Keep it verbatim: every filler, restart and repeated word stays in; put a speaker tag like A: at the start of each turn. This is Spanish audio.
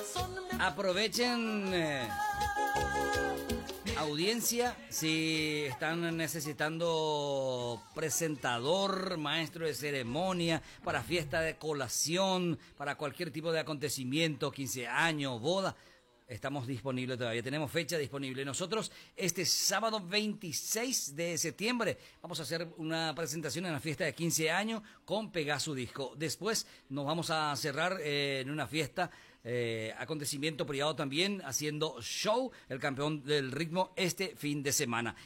A: Aprovechen, eh, audiencia, si están necesitando presentador, maestro de ceremonia, para fiesta de colación, para cualquier tipo de acontecimiento, quince años, boda. Estamos disponibles todavía, tenemos fecha disponible. Nosotros este sábado veintiséis de septiembre vamos a hacer una presentación en la fiesta de quince años con Pegaso Disco. Después nos vamos a cerrar eh, en una fiesta, eh, acontecimiento privado también, haciendo show, el campeón del ritmo este fin de semana.